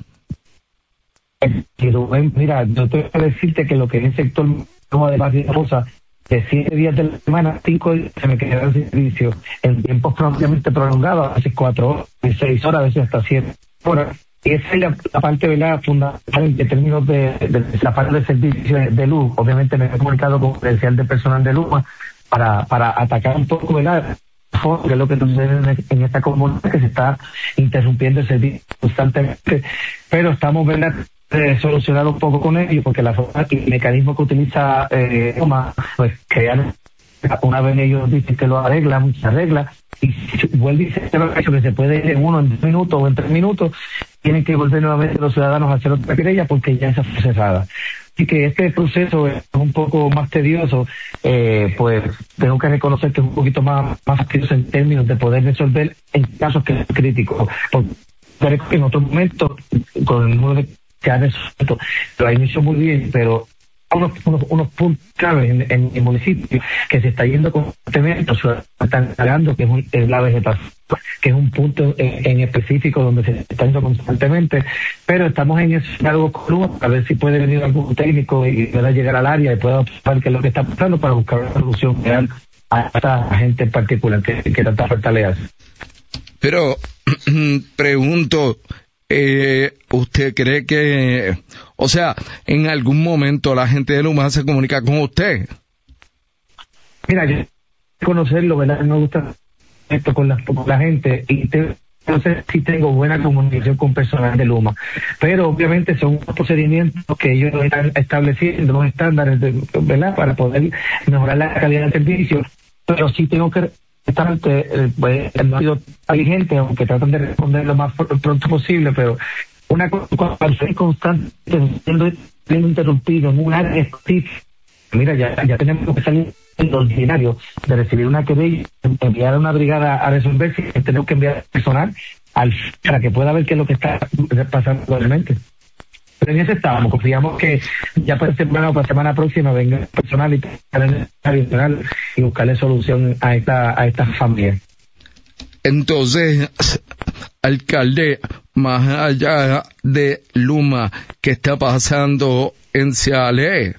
Rubén, mira, yo tengo que decirte que lo que es el sector Luma de Barrio Rosa, de siete días de la semana, cinco días se me quedaron sin servicio en tiempos propiamente prolongados, a veces cuatro horas, seis horas, a veces hasta siete horas. Y esa es la, la parte, ¿verdad?, fundamental en términos de, de, de la parte del servicio de, de luz. Obviamente me he comunicado con el gerencial de personal de Luma para, para atacar un poco, ¿verdad?, que es lo que sucede en, en esta comunidad, que se está interrumpiendo el servicio constantemente. Pero estamos, ¿verdad?, eh, solucionar un poco con ello, porque la forma y el mecanismo que utiliza eh, Luma, pues crear una vez ellos dicen que lo arregla, muchas arregla, y vuelve y se hecho que se puede ir en uno, en dos minutos o en tres minutos, tienen que volver nuevamente los ciudadanos a hacer otra querella porque ya está cerrada. Así que este proceso es un poco más tedioso, eh, pues tengo que reconocer que es un poquito más, más fastidioso en términos de poder resolver en casos que son críticos. Porque creo que en otro momento, con el número de que ha resuelto, lo ha iniciado muy bien, pero unos, unos, unos puntos claves en, en el municipio que se está yendo constantemente, están cargando, que es, un, es la vegetación, que es un punto en, en específico donde se está yendo constantemente, pero estamos en ese diálogo con Luma a ver si puede venir algún técnico y pueda llegar al área y pueda observar qué es lo que está pasando para buscar una solución real a esta gente en particular que, que tanta falta le hace. Pero pregunto, eh, ¿usted cree que, o sea, en algún momento la gente de Luma se comunica con usted? Mira, yo conocerlo, ¿verdad? Me gusta esto con la, con la gente y te, no sé si tengo buena comunicación con personal de Luma, pero obviamente son procedimientos que ellos están estableciendo, los estándares, de, ¿verdad? Para poder mejorar la calidad del servicio, pero sí tengo que estar, eh, pues, no ha sido inteligente, aunque tratan de responder lo más pronto posible, pero una cosa constante siendo interrumpido en un área específica. Mira, ya, ya tenemos que salir del ordinario de recibir una querella, enviar a una brigada a resolver, si tenemos que enviar personal al, para que pueda ver qué es lo que está pasando realmente. Pero en eso estábamos, confiamos que ya para semana o para semana próxima venga personal y adicional y buscarle solución a esta a estas familias. Entonces, alcalde, más allá de Luma, ¿qué está pasando en Ciales?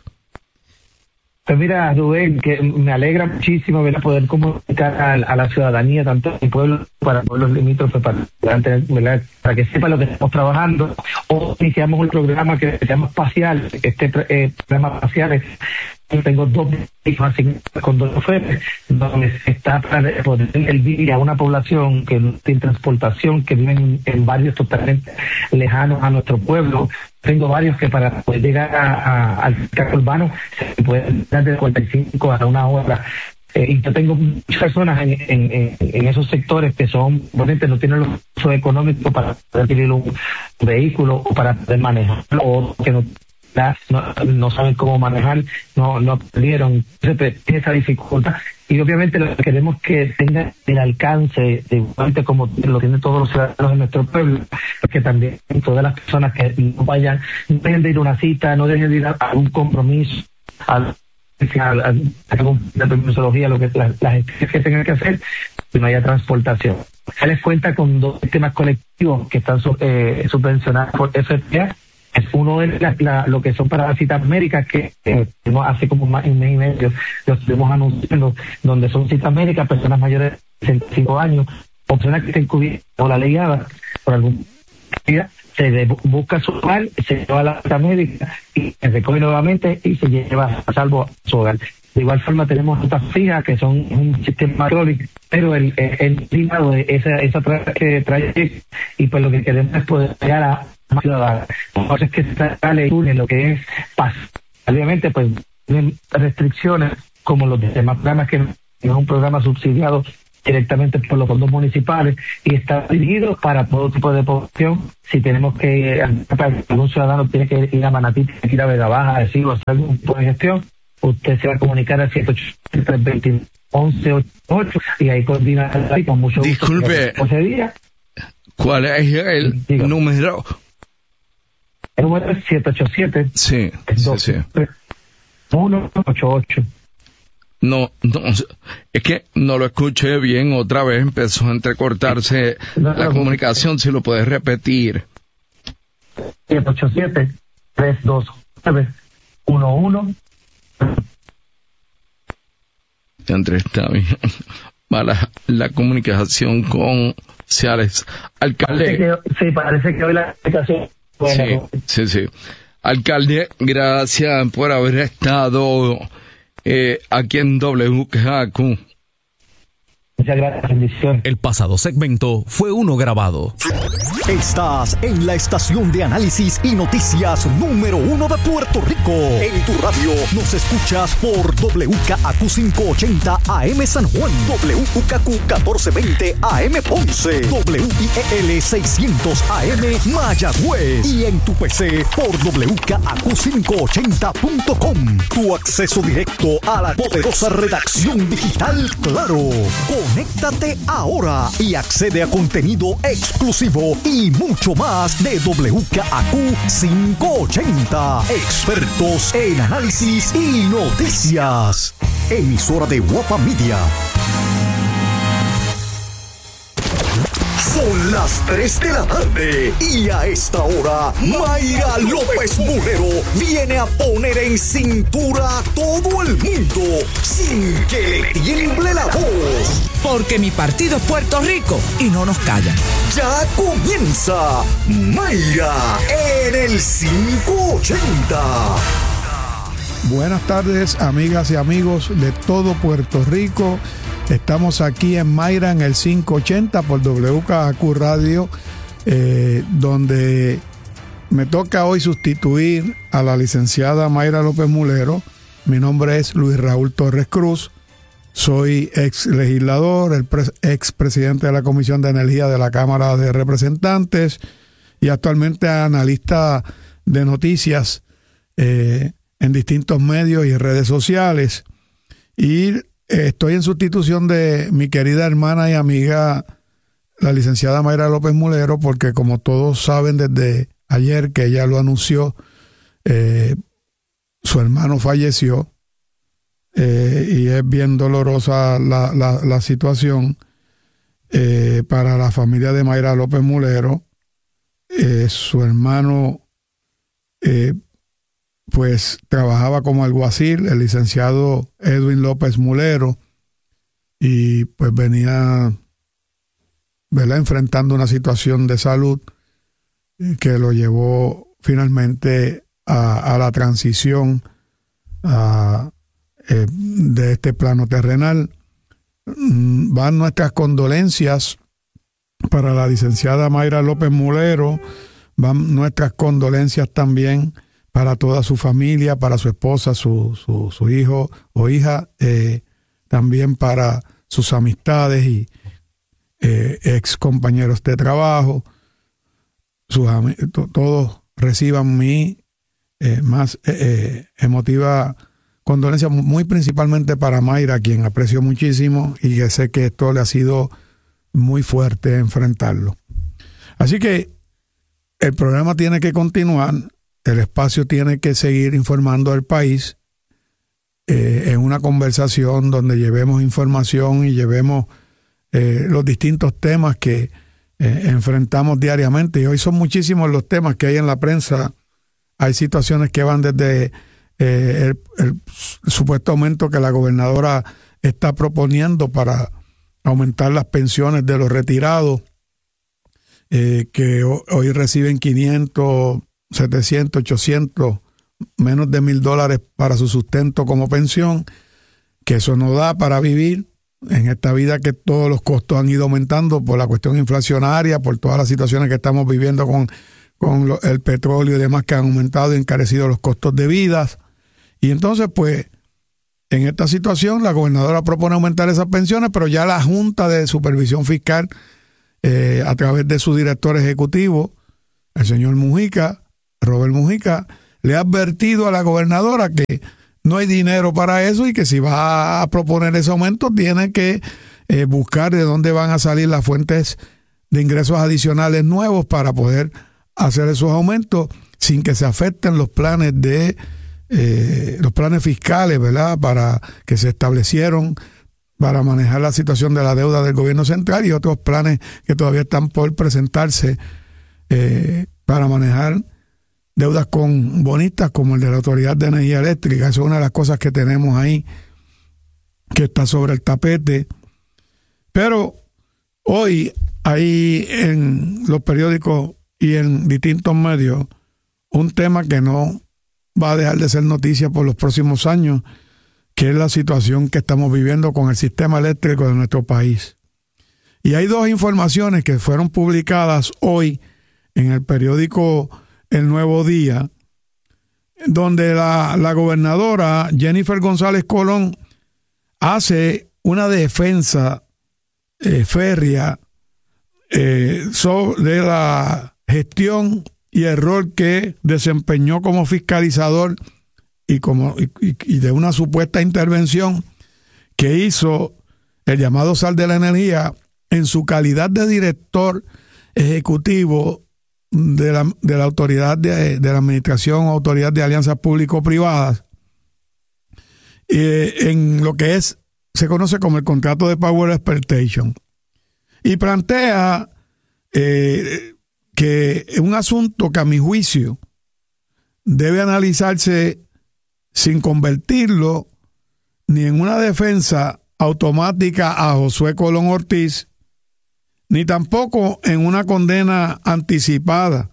Pues mira, Rubén, que me alegra muchísimo, ¿verdad?, poder comunicar a, a la ciudadanía, tanto en pueblo para pueblos limítrofes, para, ¿verdad?, para que sepa lo que estamos trabajando. Hoy iniciamos un programa que se llama Espacial. Este eh, programa Espacial es, yo tengo dos hijos asignados con dos choferes, donde se está para poder servir a una población que no tiene transportación, que viven en barrios totalmente lejanos a nuestro pueblo. Tengo varios que para poder llegar a, a, al casco urbano se pueden dar de cuarenta y cinco a una hora. Eh, y yo tengo muchas personas en, en, en, en esos sectores que son, obviamente no tienen los recursos económicos para poder adquirir un vehículo o para poder manejarlo, o que no No, no saben cómo manejar, no no aprendieron, tiene esa dificultad, y obviamente lo que queremos es que tenga el alcance de igualmente como lo tienen todos los ciudadanos de nuestro pueblo, porque también todas las personas que no vayan, no dejen de ir a una cita, no dejen de ir a, a un compromiso, a, a, a, a la permisología, lo que las la que tengan que hacer, y no haya transportación. Se les cuenta con dos sistemas colectivos que están eh, subvencionados por F P A. Es uno de la, la, lo que son para las citas médicas que eh, hace como más un mes y medio lo estuvimos anunciando, donde son citas médicas, personas mayores de sesenta y cinco años, o personas que estén cubiertas por la ley ADA, por alguna actividad, se de, busca su hogar, se lleva a la cita médica y se recoge nuevamente y se lleva a salvo a su hogar. De igual forma tenemos rutas fijas que son un sistema crónico, pero el el primado de esa esa tra- trayecto, y pues lo que queremos es poder llegar a más ciudadanos. Por eso es que está ley une lo que es paz. Obviamente pues tienen restricciones como los demás programas, que es un programa subsidiado directamente por los fondos municipales y está dirigido para todo tipo de población. Si tenemos que, algún ciudadano tiene que ir a Manatí, tiene que ir a Vega Baja, a decir, o hacer algún tipo de gestión, usted se va a comunicar al siete ocho tres dos cero once ochenta y ocho y ahí coordina ahí con mucho gusto. Disculpe, ¿cuál es el Digo. número? El número es siete ocho siete sí, sí, sí. uno ocho ocho. No, no, es que no lo escuché bien otra vez, empezó a entrecortarse no, la no, comunicación, si lo puedes repetir. siete ocho siete tres dos nueve uno uno. Entre está bien mala la comunicación con Ciales. Alcalde. Parece que, sí, parece que hoy la comunicación. Bueno, sí, sí, sí. Alcalde, gracias por haber estado eh, aquí en W K Q. Muchas gracias, bendición. El pasado segmento fue uno grabado. Estás en la estación de análisis y noticias número uno de Puerto Rico. En tu radio nos escuchas por W K Q quinientos ochenta A M San Juan, W K Q catorce veinte A M Ponce, W I E L seiscientos A M Mayagüez y en tu P C por W K Q quinientos ochenta punto com. Tu acceso directo a la poderosa redacción digital Claro. Con Conéctate ahora y accede a contenido exclusivo y mucho más de W K A Q quinientos ochenta. Expertos en análisis y noticias. Emisora de Guapa Media. Son las tres de la tarde y a esta hora Mayra López Mulero viene a poner en cintura a todo el mundo sin que le tiemble la voz. Porque mi partido es Puerto Rico y no nos callan. Ya comienza Mayra en el quinientos ochenta. Buenas tardes, amigas y amigos de todo Puerto Rico. Estamos aquí en Mayra en el quinientos ochenta por W K A Q Radio, eh, donde me toca hoy sustituir a la licenciada Mayra López Mulero. Mi nombre es Luis Raúl Torres Cruz. Soy ex legislador, el pre- ex presidente de la Comisión de Energía de la Cámara de Representantes y actualmente analista de noticias eh, en distintos medios y redes sociales. Y estoy en sustitución de mi querida hermana y amiga, la licenciada Mayra López Mulero, porque como todos saben desde ayer que ella lo anunció, eh, su hermano falleció eh, y es bien dolorosa la, la, la situación eh, para la familia de Mayra López Mulero. Eh, su hermano eh, pues trabajaba como alguacil, el licenciado Edwin López Mulero, y pues venía, ¿verdad?, enfrentando una situación de salud que lo llevó finalmente a, a la transición a, eh, de este plano terrenal. Van nuestras condolencias para la licenciada Mayra López Mulero, van nuestras condolencias también para toda su familia, para su esposa, su, su, su hijo o hija, eh, también para sus amistades y eh, ex compañeros de trabajo. Sus am- to- todos reciban mi eh, más eh, eh, emotiva condolencia, muy principalmente para Mayra, quien aprecio muchísimo y que sé que esto le ha sido muy fuerte enfrentarlo. Así que el programa tiene que continuar. El espacio tiene que seguir informando al país eh, en una conversación donde llevemos información y llevemos eh, los distintos temas que eh, enfrentamos diariamente. Y hoy son muchísimos los temas que hay en la prensa. Hay situaciones que van desde eh, el, el supuesto aumento que la gobernadora está proponiendo para aumentar las pensiones de los retirados, eh, que ho- hoy reciben quinientos, setecientos, ochocientos, menos de mil dólares para su sustento como pensión, que eso no da para vivir en esta vida, que todos los costos han ido aumentando por la cuestión inflacionaria, por todas las situaciones que estamos viviendo con, con lo, el petróleo y demás, que han aumentado y encarecido los costos de vidas. Y entonces, pues, en esta situación, la gobernadora propone aumentar esas pensiones, pero ya la Junta de Supervisión Fiscal, eh, a través de su director ejecutivo, el señor Mujica, Robert Mujica, le ha advertido a la gobernadora que no hay dinero para eso y que si va a proponer ese aumento tiene que eh, buscar de dónde van a salir las fuentes de ingresos adicionales nuevos para poder hacer esos aumentos sin que se afecten los planes de eh, los planes fiscales, ¿verdad?, para que se establecieron para manejar la situación de la deuda del gobierno central, y otros planes que todavía están por presentarse eh, para manejar deudas con bonistas, como el de la Autoridad de Energía Eléctrica. Eso es una de las cosas que tenemos ahí, que está sobre el tapete. Pero hoy hay en los periódicos y en distintos medios un tema que no va a dejar de ser noticia por los próximos años, que es la situación que estamos viviendo con el sistema eléctrico de nuestro país. Y hay dos informaciones que fueron publicadas hoy en el periódico El Nuevo Día, donde la, la gobernadora Jennifer González Colón hace una defensa eh, férrea eh, sobre la gestión y el rol que desempeñó como fiscalizador y, como, y, y de una supuesta intervención que hizo el llamado S A L de la energía, en su calidad de director ejecutivo de la, de la autoridad de, de la administración o autoridad de alianzas público-privadas, eh, en lo que es, se conoce como el contrato de Power Exploitation, y plantea eh, que es un asunto que a mi juicio debe analizarse sin convertirlo ni en una defensa automática a Josué Colón Ortiz, ni tampoco en una condena anticipada.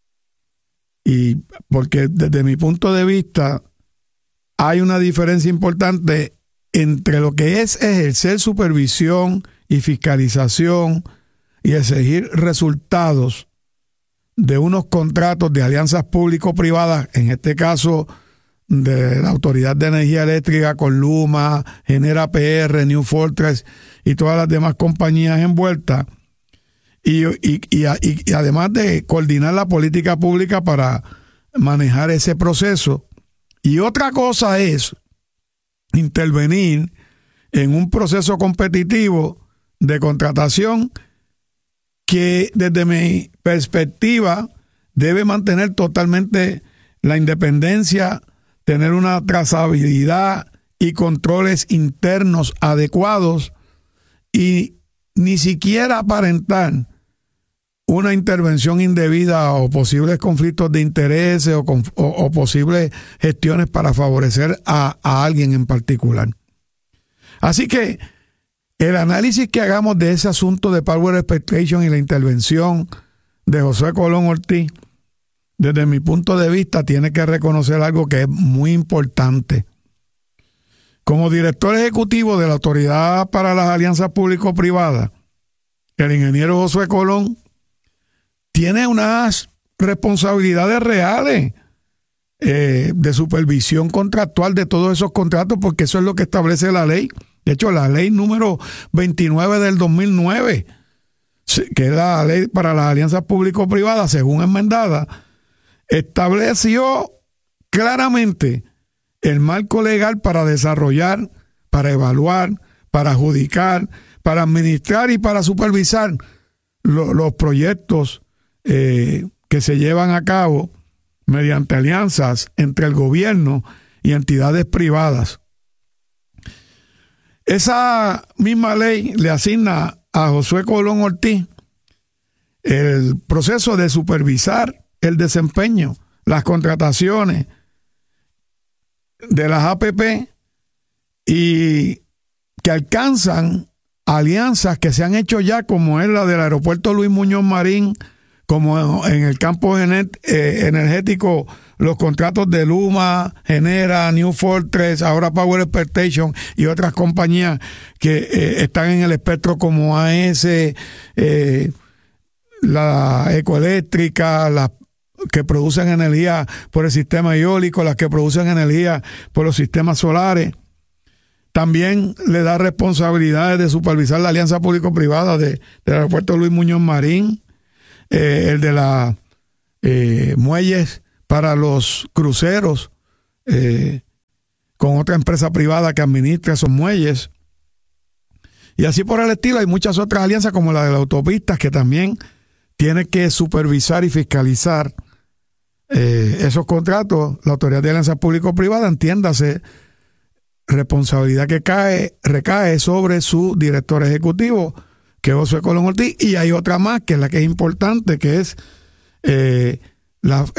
Y porque desde mi punto de vista hay una diferencia importante entre lo que es ejercer supervisión y fiscalización y exigir resultados de unos contratos de alianzas público-privadas, en este caso de la Autoridad de Energía Eléctrica con Luma, Genera P R, New Fortress y todas las demás compañías envueltas, y, y, y, y, y además de coordinar la política pública para manejar ese proceso. Y otra cosa es intervenir en un proceso competitivo de contratación que desde mi perspectiva debe mantener totalmente la independencia, tener una trazabilidad y controles internos adecuados y ni siquiera aparentar una intervención indebida o posibles conflictos de intereses o, o, o posibles gestiones para favorecer a, a alguien en particular. Así que el análisis que hagamos de ese asunto de Power Exploitation y la intervención de Josué Colón Ortiz, desde mi punto de vista, tiene que reconocer algo que es muy importante. Como director ejecutivo de la Autoridad para las Alianzas Público-Privadas, el ingeniero Josué Colón tiene unas responsabilidades reales eh, de supervisión contractual de todos esos contratos, porque eso es lo que establece la ley. De hecho, la ley número veintinueve del dos mil nueve, que es la ley para las alianzas público-privadas, según enmendada, estableció claramente el marco legal para desarrollar, para evaluar, para adjudicar, para administrar y para supervisar lo, los proyectos eh, que se llevan a cabo mediante alianzas entre el gobierno y entidades privadas. Esa misma ley le asigna a Josué Colón Ortiz el proceso de supervisar el desempeño, las contrataciones de las A P P y que alcanzan alianzas que se han hecho ya, como es la del aeropuerto Luis Muñoz Marín, como en el campo energético, los contratos de Luma, Genera, New Fortress, ahora Power Exploitation y otras compañías que eh, están en el espectro como A S, eh, la Ecoeléctrica, las que producen energía por el sistema eólico, las que producen energía por los sistemas solares. También le da responsabilidades de supervisar la alianza público-privada de, del aeropuerto Luis Muñoz Marín, eh, el de las eh, muelles para los cruceros, eh, con otra empresa privada que administra esos muelles. Y así por el estilo, hay muchas otras alianzas como la de las autopistas que también tiene que supervisar y fiscalizar eh, esos contratos. La Autoridad de Alianzas Público-Privadas, entiéndase, responsabilidad que cae, recae sobre su director ejecutivo, que es Josué Colón Ortiz, y hay otra más, que es la que es importante, que es eh, la